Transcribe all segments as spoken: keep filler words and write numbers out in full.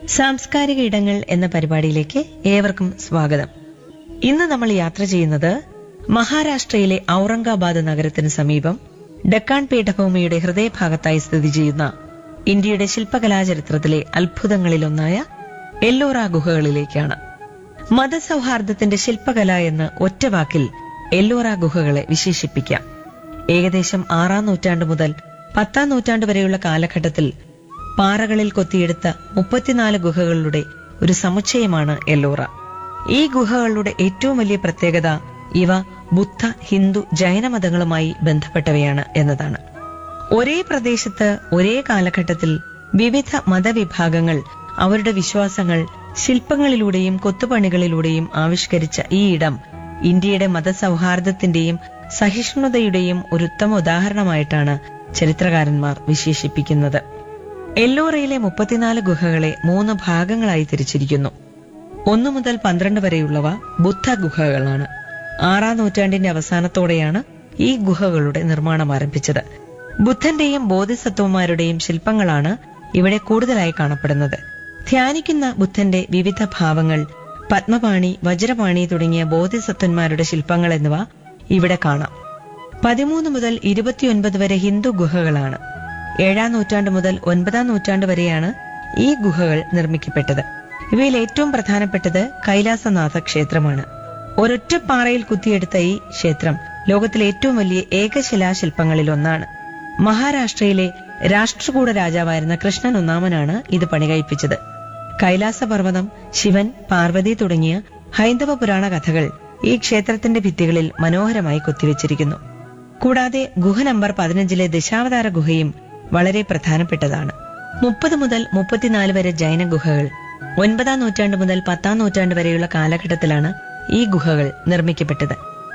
സാംസ്കാരിക ഇടങ്ങൾ എന്ന പരിപാടിയിലേക്ക് ഏവർക്കും സ്വാഗതം. ഇന്ന് നമ്മൾ യാത്ര ചെയ്യുന്നത് മഹാരാഷ്ട്രയിലെ ഔറംഗാബാദ് നഗരത്തിന് സമീപം ഡെക്കാൻ പീഠഭൂമിയുടെ ഹൃദയഭാഗത്തായി സ്ഥിതി ചെയ്യുന്ന ഇന്ത്യയുടെ ശില്പകലാചരിത്രത്തിലെ അത്ഭുതങ്ങളിലൊന്നായ എല്ലോറ ഗുഹകളിലേക്കാണ്. മതസൗഹാർദ്ദത്തിന്റെ ശില്പകല എന്ന് ഒറ്റവാക്കിൽ എല്ലോറ ഗുഹകളെ വിശേഷിപ്പിക്കാം. ഏകദേശം ആറാം നൂറ്റാണ്ട് മുതൽ പത്താം നൂറ്റാണ്ട് വരെയുള്ള കാലഘട്ടത്തിൽ പാറകളിൽ കൊത്തിയെടുത്ത മുപ്പത്തിനാല് ഗുഹകളുടെ ഒരു സമുച്ചയമാണ് എല്ലോറ. ഈ ഗുഹകളുടെ ഏറ്റവും വലിയ പ്രത്യേകത ഇവ ബുദ്ധ, ഹിന്ദു, ജൈന മതങ്ങളുമായി ബന്ധപ്പെട്ടവയാണ് എന്നതാണ്. ഒരേ പ്രദേശത്ത് ഒരേ കാലഘട്ടത്തിൽ വിവിധ മതവിഭാഗങ്ങൾ അവരുടെ വിശ്വാസങ്ങൾ ശില്പങ്ങളിലൂടെയും കൊത്തുപണികളിലൂടെയും ആവിഷ്കരിച്ച ഈ ഇടം ഇന്ത്യയുടെ മതസൗഹാർദ്ദത്തിന്റെയും സഹിഷ്ണുതയുടെയും ഒരു ഉത്തമ ഉദാഹരണമായിട്ടാണ് ചരിത്രകാരന്മാർ വിശേഷിപ്പിക്കുന്നത്. എല്ലോറയിലെ മുപ്പത്തിനാല് ഗുഹകളെ മൂന്ന് ഭാഗങ്ങളായി തിരിച്ചിരിക്കുന്നു. ഒന്നു മുതൽ പന്ത്രണ്ട് വരെയുള്ളവ ബുദ്ധ ഗുഹകളാണ്. ആറാം നൂറ്റാണ്ടിന്റെ അവസാനത്തോടെയാണ് ഈ ഗുഹകളുടെ നിർമ്മാണം ആരംഭിച്ചത്. ബുദ്ധന്റെയും ബോധിസത്വന്മാരുടെയും ശില്പങ്ങളാണ് ഇവിടെ കൂടുതലായി കാണപ്പെടുന്നത്. ധ്യാനിക്കുന്ന ബുദ്ധന്റെ വിവിധ ഭാവങ്ങൾ, പത്മപാണി, വജ്രപാണി തുടങ്ങിയ ബോധിസത്വന്മാരുടെ ശില്പങ്ങൾ എന്നിവ ഇവിടെ കാണാം. പതിമൂന്ന് മുതൽ ഇരുപത്തിയൊൻപത് വരെ ഹിന്ദു ഗുഹകളാണ്. ഏഴാം നൂറ്റാണ്ട് മുതൽ ഒൻപതാം നൂറ്റാണ്ട് വരെയാണ് ഈ ഗുഹകൾ നിർമ്മിക്കപ്പെട്ടത്. ഇവയിൽ ഏറ്റവും പ്രധാനപ്പെട്ടത് കൈലാസനാഥ ക്ഷേത്രമാണ്. ഒരൊറ്റ പാറയിൽ കുത്തിയെടുത്ത ഈ ക്ഷേത്രം ലോകത്തിലെ ഏറ്റവും വലിയ ഏകശിലാശില്പങ്ങളിൽ ഒന്നാണ്. മഹാരാഷ്ട്രയിലെ രാഷ്ട്രകൂട രാജാവായിരുന്ന കൃഷ്ണൻ ഒന്നാമനാണ് ഇത് പണികഴിപ്പിച്ചത്. കൈലാസപർവ്വതം, ശിവൻ, പാർവതി തുടങ്ങിയ ഹൈന്ദവ പുരാണ കഥകൾ ഈ ക്ഷേത്രത്തിന്റെ ഭിത്തികളിൽ മനോഹരമായി കൊത്തിവെച്ചിരിക്കുന്നു. കൂടാതെ ഗുഹ നമ്പർ പതിനഞ്ചിലെ ദശാവതാര ഗുഹയും വളരെ പ്രധാനപ്പെട്ടതാണ്. മുപ്പത് മുതൽ മുപ്പത്തിനാല് വരെ ജൈന ഗുഹകൾ. ഒൻപതാം നൂറ്റാണ്ട് മുതൽ പത്താം നൂറ്റാണ്ട് വരെയുള്ള കാലഘട്ടത്തിലാണ് ഈ ഗുഹകൾ നിർമ്മിക്കപ്പെട്ടത്.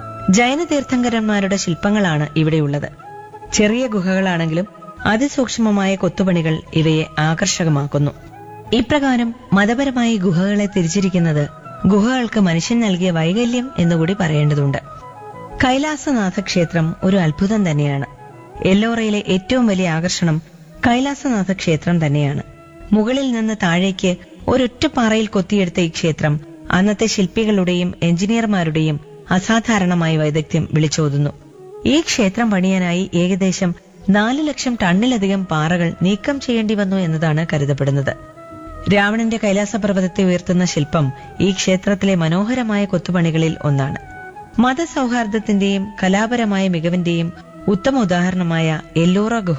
ജൈന തീർത്ഥങ്കരന്മാരുടെ ശില്പങ്ങളാണ് ഇവിടെയുള്ളത്. ചെറിയ ഗുഹകളാണെങ്കിലും അതിസൂക്ഷ്മമായ കൊത്തുപണികൾ ഇവയെ ആകർഷകമാക്കുന്നു. ഇപ്രകാരം മതപരമായി ഗുഹകളെ തിരിച്ചിരിക്കുന്നത് ഗുഹകൾക്ക് മനുഷ്യൻ നൽകിയ വൈകല്യം എന്നുകൂടി പറയേണ്ടതുണ്ട്. കൈലാസനാഥ ക്ഷേത്രം ഒരു അത്ഭുതം തന്നെയാണ്. എല്ലോറയിലെ ഏറ്റവും വലിയ ആകർഷണം കൈലാസനാഥ ക്ഷേത്രം തന്നെയാണ്. മുകളിൽ നിന്ന് താഴേക്ക് ഒരൊറ്റ പാറയിൽ കൊത്തിയെടുത്ത ഈ ക്ഷേത്രം അന്നത്തെ ശില്പികളുടെയും എഞ്ചിനീയർമാരുടെയും അസാധാരണമായ വൈദഗ്ധ്യം വിളിച്ചോതുന്നു. ഈ ക്ഷേത്രം പണിയാനായി ഏകദേശം നാല് ലക്ഷം ടണ്ണിലധികം പാറകൾ നീക്കം ചെയ്യേണ്ടി വന്നു എന്നതാണ് കരുതപ്പെടുന്നത്. രാവണന്റെ കൈലാസപർവ്വതത്തെ ഉയർത്തുന്ന ശില്പം ഈ ക്ഷേത്രത്തിലെ മനോഹരമായ കൊത്തുപണികളിൽ ഒന്നാണ്. മതസൗഹാർദ്ദത്തിന്റെയും കലാപരമായ മികവിന്റെയും ഉത്തമ ഉദാഹരണമായ എല്ലോറ ഗുഹ